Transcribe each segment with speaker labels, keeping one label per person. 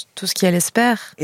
Speaker 1: tout ce qu'elle espère,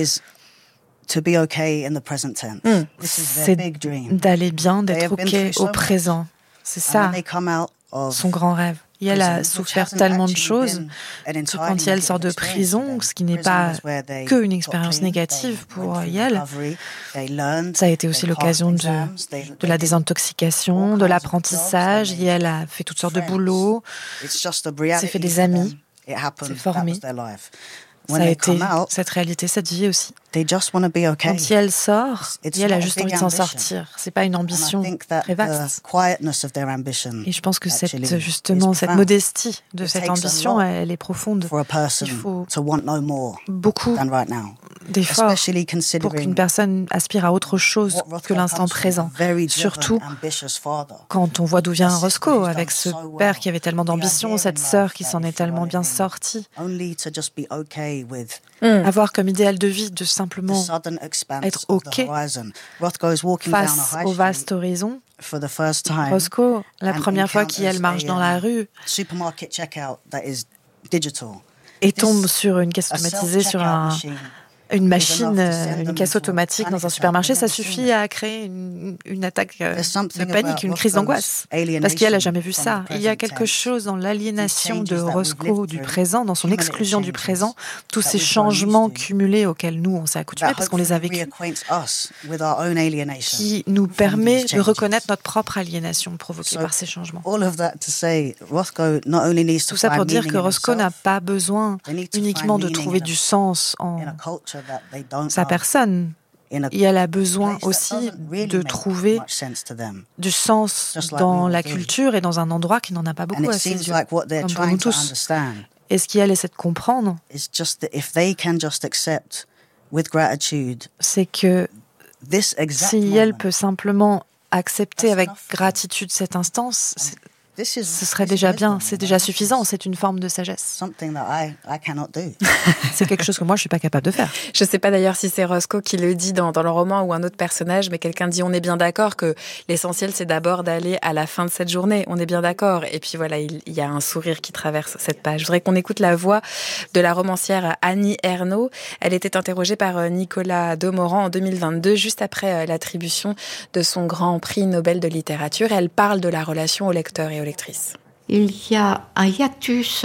Speaker 2: to be okay in the present tense. This is their
Speaker 1: c'est
Speaker 2: big dream.
Speaker 1: d'aller bien,
Speaker 2: They
Speaker 1: d'être
Speaker 2: have been
Speaker 1: OK
Speaker 2: through so
Speaker 1: au
Speaker 2: much.
Speaker 1: présent. C'est
Speaker 2: And
Speaker 1: ça,
Speaker 2: when they come out of
Speaker 1: son grand rêve. Et elle a
Speaker 2: prison, which
Speaker 1: souffert
Speaker 2: hasn't
Speaker 1: tellement de
Speaker 2: actually
Speaker 1: choses
Speaker 2: been an
Speaker 1: que
Speaker 2: entirely
Speaker 1: quand Yael sort de
Speaker 2: negative experience
Speaker 1: prison,
Speaker 2: for them.
Speaker 1: ce qui n'est
Speaker 2: Prison
Speaker 1: pas
Speaker 2: was where they
Speaker 1: qu'une
Speaker 2: got
Speaker 1: expérience
Speaker 2: clean,
Speaker 1: négative
Speaker 2: they
Speaker 1: pour
Speaker 2: went through
Speaker 1: Yael,
Speaker 2: recovery, they learned,
Speaker 1: ça a été aussi
Speaker 2: they
Speaker 1: l'occasion
Speaker 2: passed exams,
Speaker 1: de la désintoxication, de l'apprentissage.
Speaker 2: jobs,
Speaker 1: Yael a fait toutes sortes de
Speaker 2: friends.
Speaker 1: boulots,
Speaker 2: It's just a
Speaker 1: s'est
Speaker 2: reality
Speaker 1: fait des
Speaker 2: for them.
Speaker 1: amis,
Speaker 2: It happened.
Speaker 1: s'est
Speaker 2: That
Speaker 1: formé.
Speaker 2: was their life.
Speaker 1: Ça
Speaker 2: When
Speaker 1: a
Speaker 2: they
Speaker 1: été
Speaker 2: come out,
Speaker 1: cette réalité, cette vie aussi.
Speaker 2: they just want to be okay.
Speaker 1: Quand Yael sort,
Speaker 2: It's
Speaker 1: Yael
Speaker 2: not
Speaker 1: a
Speaker 2: a
Speaker 1: juste
Speaker 2: big
Speaker 1: envie de s'en
Speaker 2: ambition.
Speaker 1: sortir. C'est pas une
Speaker 2: And I
Speaker 1: ambition
Speaker 2: think that
Speaker 1: très
Speaker 2: the
Speaker 1: vaste.
Speaker 2: quietness of their ambition
Speaker 1: Et je pense que
Speaker 2: actually
Speaker 1: cette
Speaker 2: is profound.
Speaker 1: modestie de
Speaker 2: It
Speaker 1: cette
Speaker 2: takes a
Speaker 1: ambition,
Speaker 2: lot
Speaker 1: elle est profonde.
Speaker 2: for a person
Speaker 1: Il faut
Speaker 2: to want no more
Speaker 1: beaucoup
Speaker 2: than right now.
Speaker 1: d'efforts
Speaker 2: Especially
Speaker 1: pour qu'une
Speaker 2: considering
Speaker 1: personne aspire à autre chose
Speaker 2: what
Speaker 1: que
Speaker 2: Rothko
Speaker 1: l'instant
Speaker 2: comes from,
Speaker 1: présent.
Speaker 2: a very driven,
Speaker 1: Surtout
Speaker 2: ambitious father.
Speaker 1: quand on voit d'où vient
Speaker 2: A sister
Speaker 1: Roscoe,
Speaker 2: who's
Speaker 1: avec
Speaker 2: done
Speaker 1: ce
Speaker 2: so
Speaker 1: père
Speaker 2: well.
Speaker 1: qui avait tellement
Speaker 2: The
Speaker 1: d'ambition,
Speaker 2: idea
Speaker 1: cette
Speaker 2: in
Speaker 1: sœur
Speaker 2: life
Speaker 1: qui
Speaker 2: that
Speaker 1: s'en est
Speaker 2: if you
Speaker 1: tellement
Speaker 2: are
Speaker 1: bien
Speaker 2: living
Speaker 1: sortie.
Speaker 2: only to just be okay with
Speaker 1: Avoir comme idéal de vie de
Speaker 2: the
Speaker 1: simplement
Speaker 2: sudden expanse
Speaker 1: être
Speaker 2: of the
Speaker 1: OK
Speaker 2: horizon. Rothko is walking down
Speaker 1: face
Speaker 2: a high
Speaker 1: au vaste
Speaker 2: street
Speaker 1: horizon.
Speaker 2: for the first time
Speaker 1: Roscoe, la
Speaker 2: and
Speaker 1: première fois
Speaker 2: encounters
Speaker 1: qu'elle marche
Speaker 2: a,
Speaker 1: dans la rue
Speaker 2: supermarket checkout that is digital.
Speaker 1: et tombe sur une caisse
Speaker 2: A
Speaker 1: automatisée, sur
Speaker 2: self-checkout machine
Speaker 1: une machine,
Speaker 2: is enough to send
Speaker 1: une
Speaker 2: them
Speaker 1: caisse
Speaker 2: into a
Speaker 1: automatique
Speaker 2: panic
Speaker 1: dans un
Speaker 2: attack.
Speaker 1: supermarché,
Speaker 2: They've
Speaker 1: ça
Speaker 2: never seen
Speaker 1: suffit
Speaker 2: it.
Speaker 1: à créer une attaque de
Speaker 2: There's something
Speaker 1: panique,
Speaker 2: about
Speaker 1: une crise
Speaker 2: Rothko's
Speaker 1: d'angoisse.
Speaker 2: alienation
Speaker 1: Parce qu'elle n'a jamais vu
Speaker 2: from
Speaker 1: ça.
Speaker 2: the
Speaker 1: Il y a
Speaker 2: present
Speaker 1: quelque
Speaker 2: tense.
Speaker 1: chose dans l'aliénation
Speaker 2: These
Speaker 1: de
Speaker 2: changes that we've
Speaker 1: Roscoe
Speaker 2: lived
Speaker 1: du
Speaker 2: through,
Speaker 1: présent, dans son
Speaker 2: human
Speaker 1: exclusion du
Speaker 2: changes
Speaker 1: présent, tous
Speaker 2: that
Speaker 1: ces
Speaker 2: we've grown
Speaker 1: changements
Speaker 2: used to,
Speaker 1: cumulés auxquels nous on s'est accoutumés
Speaker 2: that
Speaker 1: parce qu'on les a
Speaker 2: hopefully
Speaker 1: vécus,
Speaker 2: reacquaints us with our own alienation
Speaker 1: qui nous
Speaker 2: from
Speaker 1: permet
Speaker 2: these
Speaker 1: de
Speaker 2: changes.
Speaker 1: reconnaître notre propre aliénation provoquée
Speaker 2: So,
Speaker 1: par ces changements.
Speaker 2: all of that to say, Rothko not only needs to
Speaker 1: Tout ça pour
Speaker 2: find
Speaker 1: dire
Speaker 2: meaning
Speaker 1: que
Speaker 2: in
Speaker 1: Roscoe n'a
Speaker 2: himself,
Speaker 1: pas besoin
Speaker 2: they need to
Speaker 1: uniquement
Speaker 2: find
Speaker 1: de
Speaker 2: meaning
Speaker 1: trouver
Speaker 2: in
Speaker 1: du sens
Speaker 2: a
Speaker 1: en
Speaker 2: culture that they don't
Speaker 1: sa
Speaker 2: know,
Speaker 1: personne.
Speaker 2: in a
Speaker 1: Et elle a besoin
Speaker 2: place that
Speaker 1: aussi
Speaker 2: doesn't really
Speaker 1: de
Speaker 2: make
Speaker 1: trouver
Speaker 2: much sense to them.
Speaker 1: du sens
Speaker 2: Just like
Speaker 1: dans
Speaker 2: we all
Speaker 1: la
Speaker 2: do.
Speaker 1: culture et dans un endroit qui n'en a pas
Speaker 2: And
Speaker 1: beaucoup
Speaker 2: it
Speaker 1: à ses
Speaker 2: seems
Speaker 1: yeux,
Speaker 2: like what they're
Speaker 1: comme pour nous
Speaker 2: trying to
Speaker 1: tous.
Speaker 2: understand
Speaker 1: Et ce qu'elle essaie de comprendre,
Speaker 2: is just that if they can just accept with gratitude
Speaker 1: c'est que
Speaker 2: this exact
Speaker 1: si elle
Speaker 2: moment,
Speaker 1: peut simplement accepter
Speaker 2: That's
Speaker 1: avec
Speaker 2: enough.
Speaker 1: gratitude cette instance,
Speaker 2: this is,
Speaker 1: ce serait
Speaker 2: this is
Speaker 1: déjà bien,
Speaker 2: wisdom,
Speaker 1: c'est
Speaker 2: you know,
Speaker 1: déjà
Speaker 2: this is
Speaker 1: suffisant, c'est une forme de sagesse.
Speaker 2: something that I cannot do.
Speaker 1: C'est quelque chose que moi je suis pas capable de faire.
Speaker 3: Je sais pas d'ailleurs si c'est Roscoe qui le dit dans le roman ou un autre personnage, mais quelqu'un dit on est bien d'accord que l'essentiel c'est d'abord d'aller à la fin de cette journée, on est bien d'accord. Et puis voilà, il y a un sourire qui traverse cette page. Je voudrais qu'on écoute la voix de la romancière Annie Ernaux. Elle était interrogée par Nicolas Demorand en 2022, juste après l'attribution de son grand prix Nobel de littérature. Elle parle de la relation aux lecteurs et aux lectrices.
Speaker 4: Il y a un hiatus,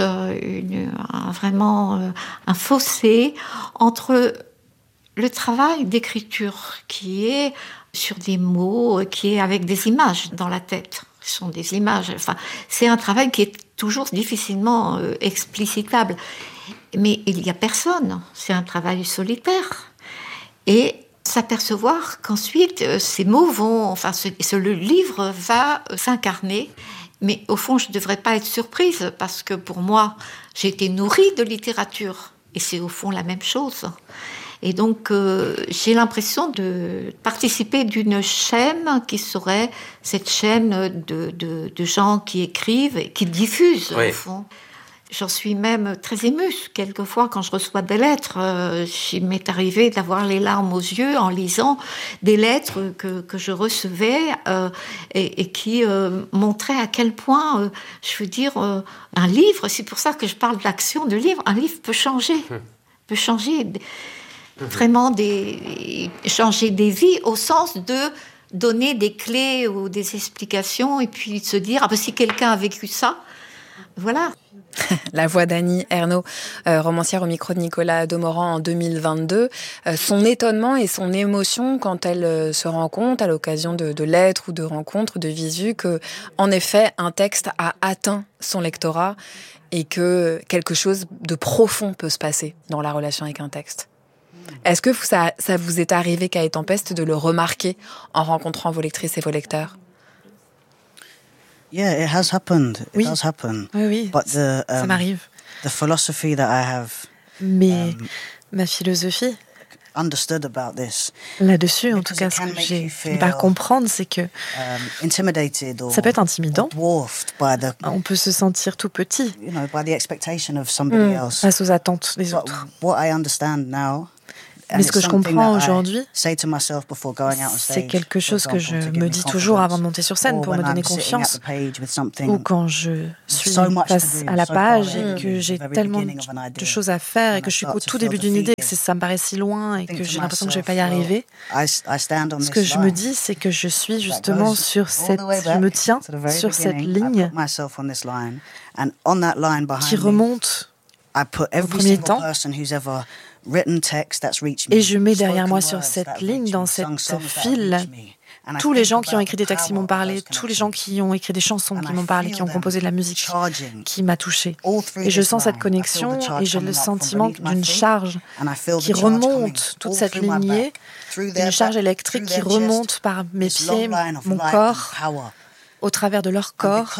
Speaker 4: vraiment un fossé entre le travail d'écriture qui est sur des mots, qui est avec des images dans la tête. Ce sont des images. Enfin, c'est un travail qui est toujours difficilement explicitable. Mais il n'y a personne. C'est un travail solitaire. Et s'apercevoir qu'ensuite, ces mots vont... Enfin, le livre va s'incarner. Mais au fond, je ne devrais pas être surprise parce que pour moi, j'ai été nourrie de littérature. Et c'est au fond la même chose. Et donc, j'ai l'impression de participer d'une chaîne qui serait cette chaîne de gens qui écrivent et qui diffusent, au fond. J'en suis même très émue. Quelquefois, quand je reçois des lettres, il m'est arrivé d'avoir les larmes aux yeux en lisant des lettres que je recevais et qui montraient à quel point, je veux dire, un livre, c'est pour ça que je parle de l'action de livre, un livre peut changer vraiment changer des vies au sens de donner des clés ou des explications et puis de se dire, ah ben, si quelqu'un a vécu ça, voilà.
Speaker 3: La voix d'Annie Ernaux, romancière au micro de Nicolas Demorand en 2022. Son étonnement et son émotion quand elle se rend compte, à l'occasion de lettres ou de rencontres, de visu, que, en effet, un texte a atteint son lectorat et que quelque chose de profond peut se passer dans la relation avec un texte. Est-ce que ça vous est arrivé qu'à Tempeste de le remarquer en rencontrant vos lectrices et vos lecteurs?
Speaker 2: Yeah, it has happened. It
Speaker 1: Oui.
Speaker 2: does happen.
Speaker 1: Oui,
Speaker 2: But
Speaker 1: ça m'arrive.
Speaker 2: The philosophy that I have
Speaker 1: Mais ma philosophie
Speaker 2: understood about this,
Speaker 1: là-dessus, en tout
Speaker 2: because
Speaker 1: cas,
Speaker 2: it
Speaker 1: ce
Speaker 2: can
Speaker 1: que
Speaker 2: make
Speaker 1: j'ai
Speaker 2: you
Speaker 1: fini par
Speaker 2: feel,
Speaker 1: comprendre, c'est que
Speaker 2: intimidated or
Speaker 1: ça peut être intimidant.
Speaker 2: dwarfed by the,
Speaker 1: On peut se sentir tout petit
Speaker 2: by the expectation of somebody else.
Speaker 1: face aux attentes des
Speaker 2: But
Speaker 1: autres.
Speaker 2: what I understand now
Speaker 1: Mais ce que je comprends aujourd'hui, c'est quelque chose que je me dis toujours avant de monter sur scène pour me donner confiance, ou quand je suis face à la page et que j'ai tellement de choses à faire et que je suis au tout début d'une idée, que ça me paraît si loin et que j'ai l'impression que je ne vais pas y arriver. Ce que je me dis, c'est que je suis justement je me tiens sur cette ligne qui remonte au premier temps, et je mets derrière moi sur cette ligne, dans cette file, tous les gens qui ont écrit des textes qui m'ont parlé, tous les gens qui ont écrit des chansons qui m'ont parlé, qui ont composé de la musique qui m'a touchée. Et je sens cette connexion et j'ai le sentiment d'une charge qui remonte toute cette lignée, une charge électrique qui remonte par mes pieds, mon corps, au travers de leur corps,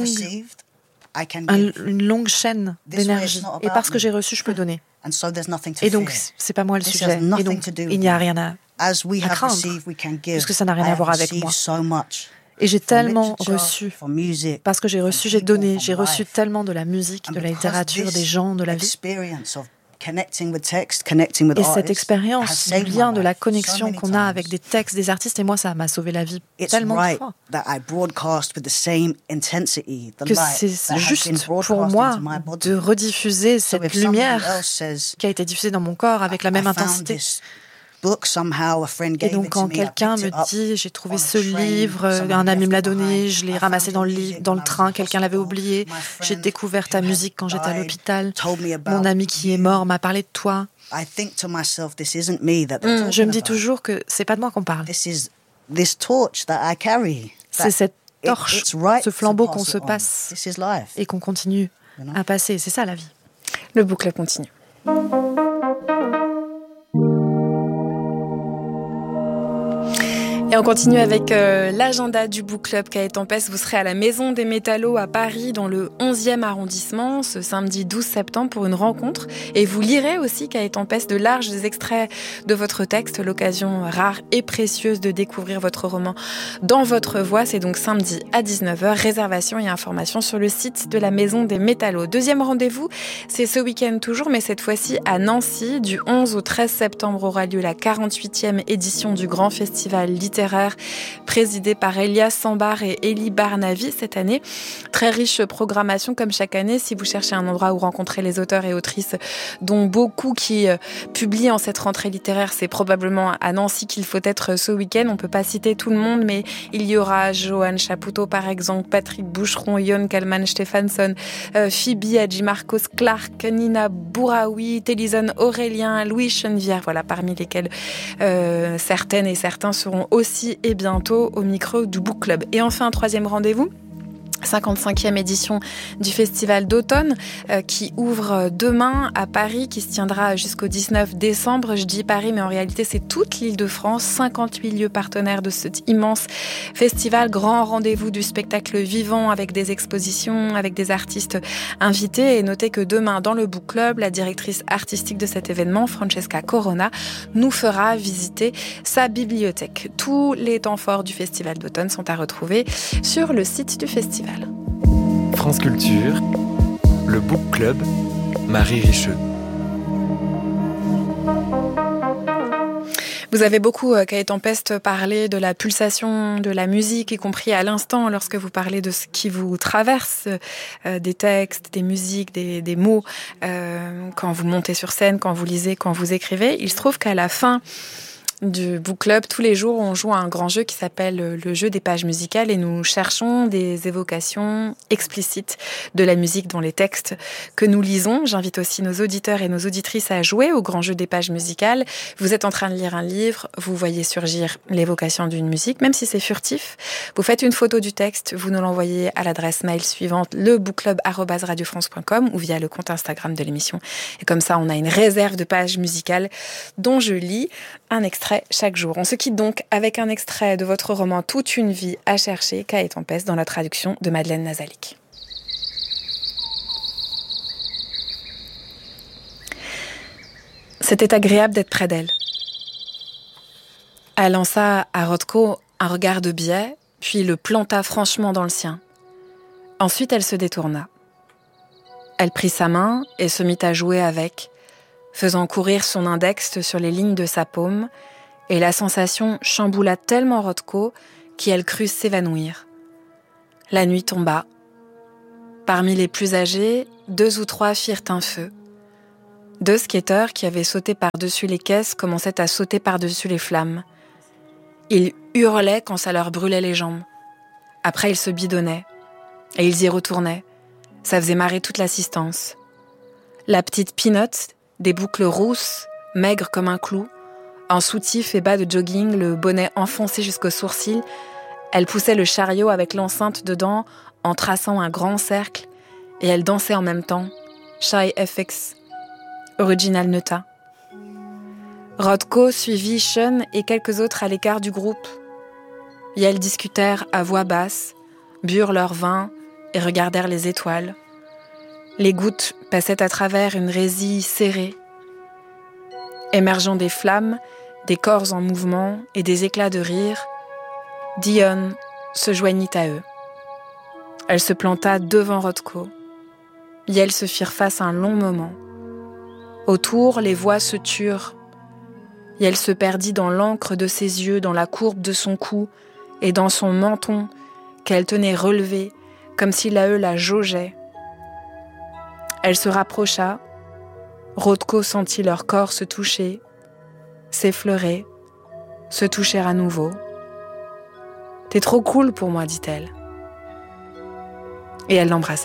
Speaker 1: une longue chaîne d'énergie. Et parce que j'ai reçu, je peux donner. Et donc, c'est pas moi le sujet. Et donc, il n'y a rien à craindre, puisque ça n'a rien à voir avec moi. Et j'ai tellement reçu, parce que j'ai reçu, j'ai donné, j'ai reçu tellement de la musique, de la littérature, des gens, de la vie. Et cette expérience du lien, de la connexion qu'on a avec des textes, des artistes, et moi, ça m'a sauvé la vie tellement de fois. Que c'est juste pour moi de rediffuser cette lumière qui a été diffusée dans mon corps avec la même intensité. Et donc, quand quelqu'un me dit « j'ai trouvé ce livre, un ami me l'a donné, je l'ai ramassé dans le train, quelqu'un l'avait oublié, j'ai découvert ta musique quand j'étais à l'hôpital, mon ami qui est mort m'a parlé de toi », je me dis toujours que c'est pas de moi qu'on parle. C'est cette torche, ce flambeau qu'on se passe et qu'on continue à passer. C'est ça la vie.
Speaker 3: Le Book Club continue. Et on continue avec l'agenda du Book Club Cahiers Tempest. Vous serez à la Maison des Métallos à Paris, dans le 11e arrondissement, ce samedi 12 septembre pour une rencontre. Et vous lirez aussi Cahiers Tempest, de larges extraits de votre texte, l'occasion rare et précieuse de découvrir votre roman dans votre voix. C'est donc samedi à 19h. Réservation et informations sur le site de la Maison des Métallos. Deuxième rendez-vous, c'est ce week-end toujours, mais cette fois-ci à Nancy. Du 11 au 13 septembre aura lieu la 48e édition du Grand Festival littéraire présidé par Elias Sambar et Elie Barnavi cette année. Très riche programmation comme chaque année. Si vous cherchez un endroit où rencontrer les auteurs et autrices, dont beaucoup qui publient en cette rentrée littéraire, c'est probablement à Nancy qu'il faut être ce week-end. On ne peut pas citer tout le monde, mais il y aura Johan Chapoutot par exemple, Patrick Boucheron, Yon Kalman Stefansson, Phoebe Hadjimarcos Clark, Nina Bouraoui, Télison Aurélien, Louis Chenevière, voilà, parmi lesquels certaines et certains seront aussi et bientôt au micro du Book Club. Et enfin, un troisième rendez-vous, 55e édition du Festival d'automne qui ouvre demain à Paris, qui se tiendra jusqu'au 19 décembre. Je dis Paris, mais en réalité, c'est toute l'Île-de-France. 58 lieux partenaires de cet immense festival. Grand rendez-vous du spectacle vivant avec des expositions, avec des artistes invités. Et notez que demain, dans le Book Club, la directrice artistique de cet événement, Francesca Corona, nous fera visiter sa bibliothèque. Tous les temps forts du Festival d'automne sont à retrouver sur le site du festival.
Speaker 5: France Culture, le Book Club, Marie Richeux.
Speaker 3: Vous avez beaucoup, Cahiers Tempest, parlé de la pulsation de la musique, y compris à l'instant, lorsque vous parlez de ce qui vous traverse, des textes, des musiques, des mots, quand vous montez sur scène, quand vous lisez, quand vous écrivez. Il se trouve qu'à la fin du Book Club, tous les jours, on joue à un grand jeu qui s'appelle le jeu des pages musicales et nous cherchons des évocations explicites de la musique dans les textes que nous lisons. J'invite aussi nos auditeurs et nos auditrices à jouer au grand jeu des pages musicales. Vous êtes en train de lire un livre, vous voyez surgir l'évocation d'une musique, même si c'est furtif. Vous faites une photo du texte, vous nous l'envoyez à l'adresse mail suivante, lebookclub@radiofrance.com ou via le compte Instagram de l'émission. Et comme ça, on a une réserve de pages musicales dont je lis un extrait chaque jour. On se quitte donc avec un extrait de votre roman Toute une vie à chercher, Cahiers Tempest, dans la traduction de Madeleine Nazalik. C'était agréable d'être près d'elle. Elle lança à Rothko un regard de biais, puis le planta franchement dans le sien. Ensuite, elle se détourna. Elle prit sa main et se mit à jouer avec, faisant courir son index sur les lignes de sa paume, et la sensation chamboula tellement Rothko qu'elle crut s'évanouir. La nuit tomba. Parmi les plus âgés, 2 ou 3 firent un feu. 2 skateurs qui avaient sauté par-dessus les caisses commençaient à sauter par-dessus les flammes. Ils hurlaient quand ça leur brûlait les jambes. Après, ils se bidonnaient. Et ils y retournaient. Ça faisait marrer toute l'assistance. La petite Peanut, des boucles rousses, maigre comme un clou, en soutif et bas de jogging, le bonnet enfoncé jusqu'aux sourcils, elle poussait le chariot avec l'enceinte dedans en traçant un grand cercle, et elle dansait en même temps, Shy FX, Original Nutta. Rothko suivit Sean et quelques autres à l'écart du groupe. Et elles discutèrent à voix basse, burent leur vin et regardèrent les étoiles. Les gouttes passaient à travers une résille serrée. Émergeant des flammes, des corps en mouvement et des éclats de rire, Dion se joignit à eux. Elle se planta devant Rothko. Et elles se firent face un long moment. Autour, les voix se turent. Et elle se perdit dans l'encre de ses yeux, dans la courbe de son cou et dans son menton qu'elle tenait relevé, comme si la jaugeait. Elle se rapprocha. Rothko sentit leur corps se toucher, s'effleurer, se toucher à nouveau. « T'es trop cool pour moi, dit-elle. » Et elle l'embrassa.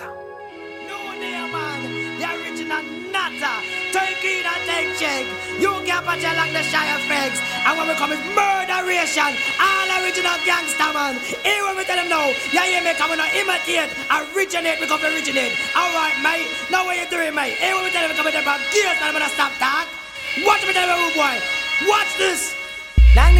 Speaker 6: You can't patch along the shy effects. And when we come is murderation. All original gangster man. Here when we tell them no. You hear me coming to imitate. Originate, we come to originate. Alright, mate. Now what you doing, mate? Here when we tell them we come to the gears and I'm gonna stop that. Watch me tell you, boy. Watch this.